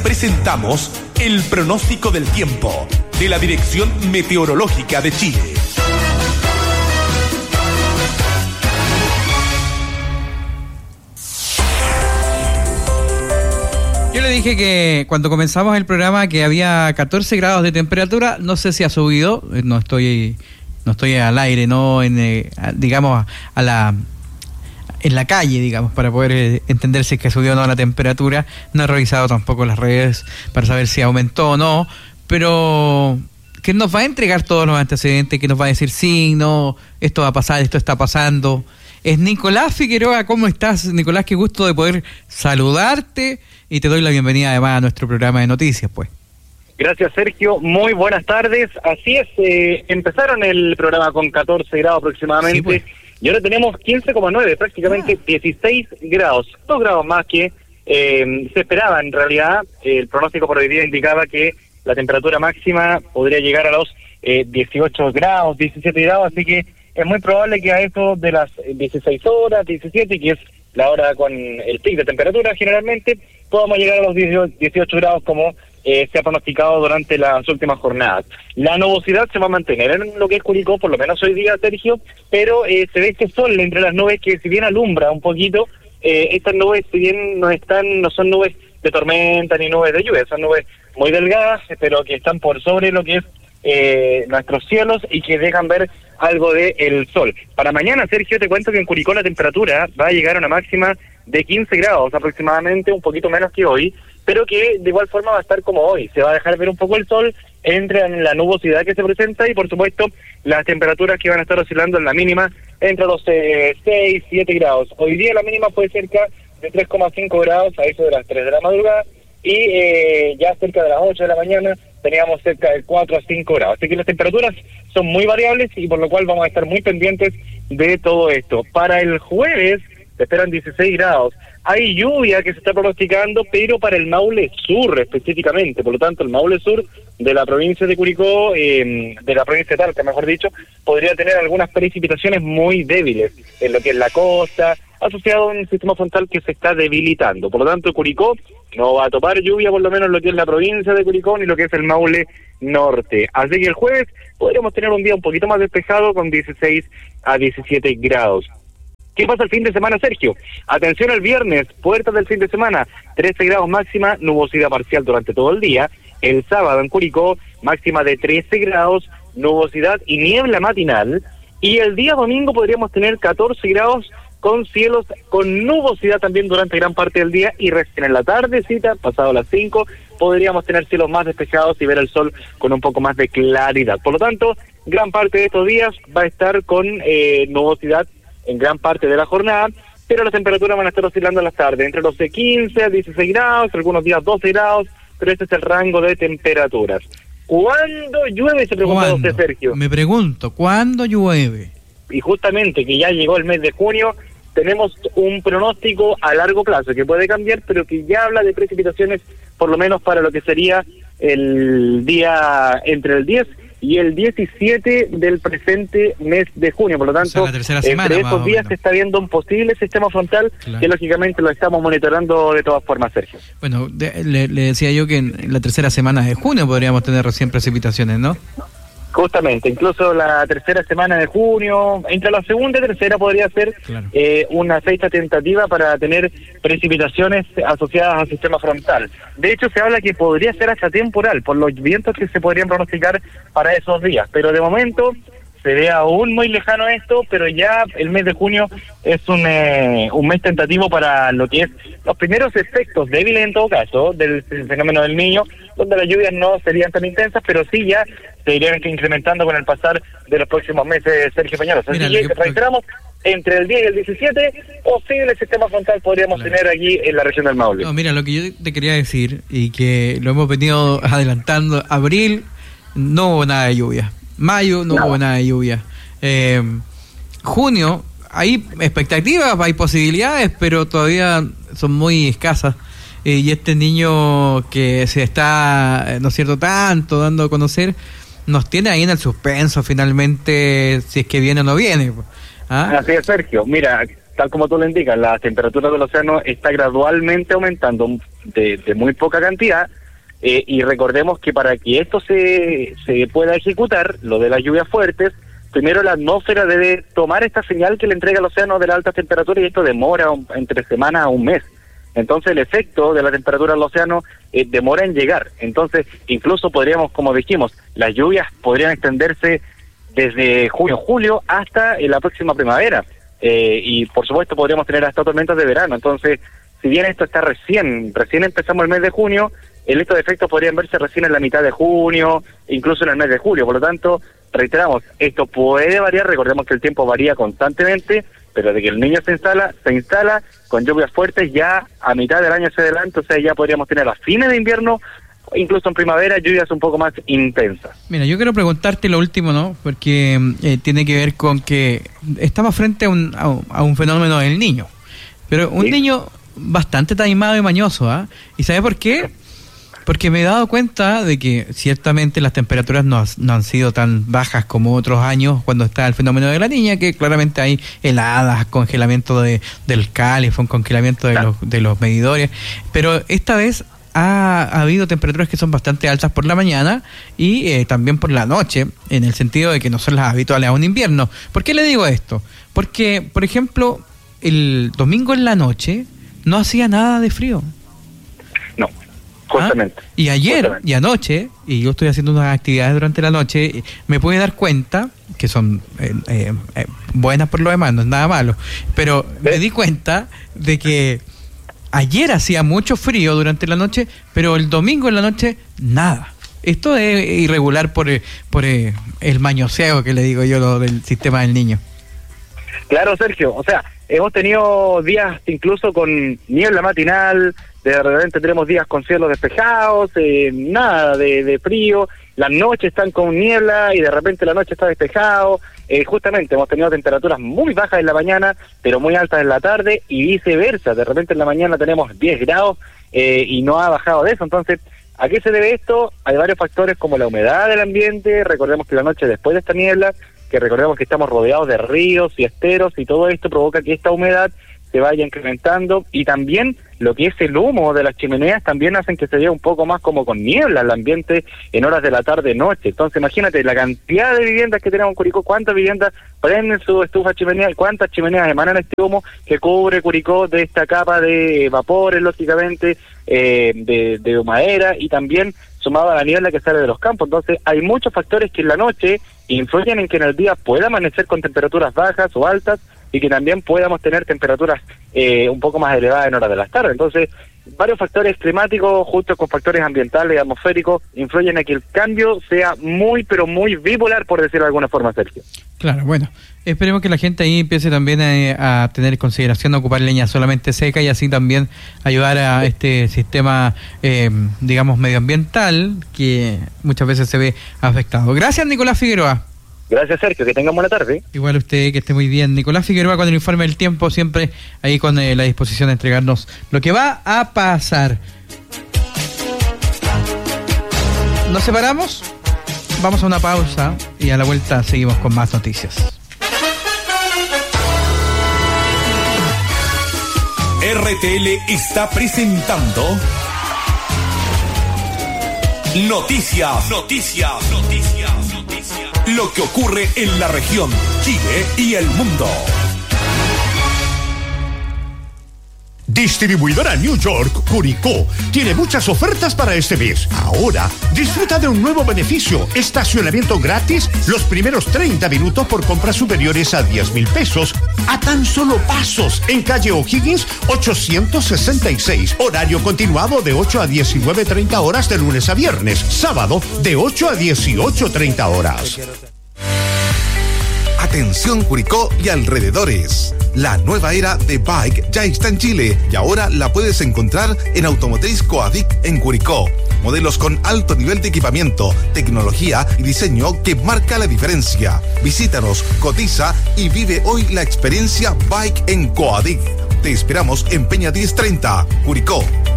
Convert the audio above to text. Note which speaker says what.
Speaker 1: presentamos el pronóstico del tiempo de la Dirección Meteorológica de Chile.
Speaker 2: Yo le dije que cuando comenzamos el programa que había 14 grados de temperatura. No sé si ha subido, no estoy al aire, no en digamos en la calle, digamos, para poder entender si es que subió o no la temperatura. No he revisado tampoco las redes para saber si aumentó o no, pero que nos va a entregar todos los antecedentes, que nos va a decir sí, no, esto va a pasar, esto está pasando. Es Nicolás Figueroa. ¿Cómo estás, Nicolás? Qué gusto de poder saludarte y te doy la bienvenida además a nuestro programa de noticias, pues.
Speaker 3: Gracias, Sergio. Muy buenas tardes. Así es, empezaron el programa con 14 grados aproximadamente, sí, pues. Y ahora tenemos 15,9, prácticamente 16 grados, 2 grados más que se esperaba en realidad. El pronóstico por hoy día indicaba que la temperatura máxima podría llegar a los 18 grados, 17 grados, así que es muy probable que a eso de las 16 horas, 17, que es la hora con el pic de temperatura generalmente, podamos llegar a los 18 grados como se ha pronosticado durante las últimas jornadas. La nubosidad se va a mantener en lo que es Curicó, por lo menos hoy día, Sergio, pero se ve este sol entre las nubes que si bien alumbra un poquito, estas nubes si bien no son nubes de tormenta ni nubes de lluvia, son nubes muy delgadas, pero que están por sobre lo que es nuestros cielos y que dejan ver algo de el sol. Para mañana, Sergio, te cuento que en Curicó la temperatura va a llegar a una máxima de 15 grados aproximadamente, un poquito menos que hoy, pero que de igual forma va a estar como hoy. Se va a dejar ver un poco el sol, entra en la nubosidad que se presenta y por supuesto las temperaturas que van a estar oscilando en la mínima entre los 6, 7 grados. Hoy día la mínima fue cerca de 3,5 grados a eso de las 3 de la madrugada y ya cerca de las 8 de la mañana teníamos cerca de 4 a 5 grados. Así que las temperaturas son muy variables y por lo cual vamos a estar muy pendientes de todo esto. Para el jueves se esperan 16 grados. Hay lluvia que se está pronosticando, pero para el Maule Sur específicamente. Por lo tanto, el Maule Sur de la provincia de Curicó, de la provincia de Talca, mejor dicho, podría tener algunas precipitaciones muy débiles en lo que es la costa, asociado a un sistema frontal que se está debilitando. Por lo tanto, Curicó no va a topar lluvia, por lo menos en lo que es la provincia de Curicó, ni lo que es el Maule Norte. Así que el jueves podríamos tener un día un poquito más despejado con 16 a 17 grados. ¿Qué pasa el fin de semana, Sergio? Atención al viernes, puertas del fin de semana, 13 grados máxima, nubosidad parcial durante todo el día. El sábado en Curicó, máxima de 13 grados, nubosidad y niebla matinal. Y el día domingo podríamos tener 14 grados con cielos con nubosidad también durante gran parte del día. Y recién en la tardecita, pasado las 5, podríamos tener cielos más despejados y ver el sol con un poco más de claridad. Por lo tanto, gran parte de estos días va a estar con nubosidad en gran parte de la jornada, pero las temperaturas van a estar oscilando en las tardes, entre los 15 a 16 grados, algunos días 12 grados, pero este es el rango de temperaturas. ¿Cuándo llueve? Se pregunta usted, Sergio.
Speaker 2: Me pregunto, ¿cuándo llueve?
Speaker 3: Y justamente que ya llegó el mes de junio, tenemos un pronóstico a largo plazo que puede cambiar, pero que ya habla de precipitaciones, por lo menos para lo que sería el día entre el 10 y el 17 del presente mes de junio. Por lo tanto,
Speaker 2: o sea,
Speaker 3: entre estos días se está viendo un posible sistema frontal, claro, que lógicamente lo estamos monitoreando de todas formas, Sergio.
Speaker 2: Bueno, le decía yo que en la tercera semana de junio podríamos tener recién precipitaciones, ¿no?
Speaker 3: Justamente, incluso la tercera semana de junio, entre la segunda y tercera podría ser, claro, una fecha tentativa para tener precipitaciones asociadas al sistema frontal. De hecho, se habla que podría ser hasta temporal, por los vientos que se podrían pronosticar para esos días, pero de momento se ve aún muy lejano esto, pero ya el mes de junio es un mes tentativo para lo que es los primeros efectos débiles en todo caso del fenómeno del Niño, donde las lluvias no serían tan intensas, pero sí ya se irían incrementando con el pasar de los próximos meses, Sergio Peñaros. Así que reiteramos, entre el 10 y el 17, posible sistema frontal podríamos tener aquí en la región del Maule.
Speaker 2: No, mira, lo que yo te quería decir, y que lo hemos venido adelantando, abril no hubo nada de lluvia. Mayo no hubo nada de lluvia. Junio, hay expectativas, hay posibilidades, pero todavía son muy escasas. Y este niño que se está, ¿no es cierto?, tanto dando a conocer, nos tiene ahí en el suspenso finalmente si es que viene o no viene. ¿Ah?
Speaker 3: Así es, Sergio. Mira, tal como tú lo indicas, la temperatura del océano está gradualmente aumentando. de muy poca cantidad, y recordemos que para que esto se pueda ejecutar, lo de las lluvias fuertes, primero la atmósfera debe tomar esta señal que le entrega el océano de las altas temperaturas, y esto demora entre semanas a un mes. Entonces el efecto de la temperatura del océano demora en llegar. Entonces incluso podríamos, como dijimos, las lluvias podrían extenderse desde junio, julio hasta la próxima primavera. Y por supuesto podríamos tener hasta tormentas de verano. Entonces, si bien esto está recién empezamos el mes de junio, estos efectos podrían verse recién en la mitad de junio, incluso en el mes de julio. Por lo tanto, reiteramos, esto puede variar. Recordemos que el tiempo varía constantemente, pero de que el niño se instala con lluvias fuertes ya a mitad del año hacia adelante. O sea, ya podríamos tener a fines de invierno, incluso en primavera, lluvias un poco más intensas.
Speaker 2: Mira, yo quiero preguntarte lo último, ¿no? Porque tiene que ver con que estamos frente a un fenómeno del niño, pero un niño bastante taimado y mañoso, ¿ah? ¿Y sabe por qué? Porque me he dado cuenta de que ciertamente las temperaturas no han sido tan bajas como otros años cuando está el fenómeno de la niña, que claramente hay heladas, congelamiento del calefón, congelamiento de los medidores, pero esta vez ha habido temperaturas que son bastante altas por la mañana y también por la noche, en el sentido de que no son las habituales a un invierno. ¿Por qué le digo esto? Porque, por ejemplo, el domingo en la noche no hacía nada de frío.
Speaker 3: No, justamente.
Speaker 2: Y ayer y anoche, y yo estoy haciendo unas actividades durante la noche, me pude dar cuenta, que son buenas por lo demás, no es nada malo, pero me di cuenta de que ayer hacía mucho frío durante la noche, pero el domingo en la noche, nada. Esto es irregular por el mañoseo que le digo yo del sistema del niño.
Speaker 3: Claro, Sergio, o sea, hemos tenido días incluso con niebla matinal, de repente tenemos días con cielos despejados, nada de frío, las noches están con niebla y de repente la noche está despejado. Justamente hemos tenido temperaturas muy bajas en la mañana, pero muy altas en la tarde, y viceversa. De repente en la mañana tenemos 10 grados y no ha bajado de eso. Entonces, ¿a qué se debe esto? Hay varios factores como la humedad del ambiente. Recordemos que la noche después de esta niebla, que recordemos que estamos rodeados de ríos y esteros, y todo esto provoca que esta humedad se vaya incrementando, y también lo que es el humo de las chimeneas también hacen que se vea un poco más como con niebla el ambiente en horas de la tarde-noche. Entonces imagínate la cantidad de viviendas que tenemos en Curicó, cuántas viviendas prenden su estufa chimenea y cuántas chimeneas emanan este humo que cubre Curicó de esta capa de vapores, lógicamente, de humadera, y también sumado a la niebla que sale de los campos. Entonces hay muchos factores que en la noche influyen en que en el día pueda amanecer con temperaturas bajas o altas, y que también podamos tener temperaturas un poco más elevadas en horas de las tardes. Entonces, varios factores climáticos, junto con factores ambientales y atmosféricos, influyen a que el cambio sea muy, pero muy bipolar, por decirlo de alguna forma, Sergio.
Speaker 2: Claro, bueno, esperemos que la gente ahí empiece también a tener en consideración ocupar leña solamente seca, y así también ayudar a este sistema, digamos, medioambiental, que muchas veces se ve afectado. Gracias, Nicolás Figueroa.
Speaker 3: Gracias, Sergio, que tengan buena tarde.
Speaker 2: Igual usted, que esté muy bien. Nicolás Figueroa con el informe del tiempo, siempre ahí con la disposición de entregarnos lo que va a pasar. Nos separamos, vamos a una pausa y a la vuelta seguimos con más noticias.
Speaker 1: RTL está presentando Noticias. Lo que ocurre en la región, Chile y el mundo.
Speaker 4: Distribuidora New York Curicó tiene muchas ofertas para este mes. Ahora, disfruta de un nuevo beneficio: estacionamiento gratis los primeros 30 minutos por compras superiores a 10,000 pesos, a tan solo pasos, en calle O'Higgins 866. Horario continuado de 8 a 19:30 horas de lunes a viernes. Sábado de 8 a 18:30 horas.
Speaker 5: Atención Curicó y alrededores. La nueva era de Bike ya está en Chile y ahora la puedes encontrar en Automotriz Coadic en Curicó. Modelos con alto nivel de equipamiento, tecnología y diseño que marca la diferencia. Visítanos, cotiza y vive hoy la experiencia Bike en Coadic. Te esperamos en Peña 1030, Curicó.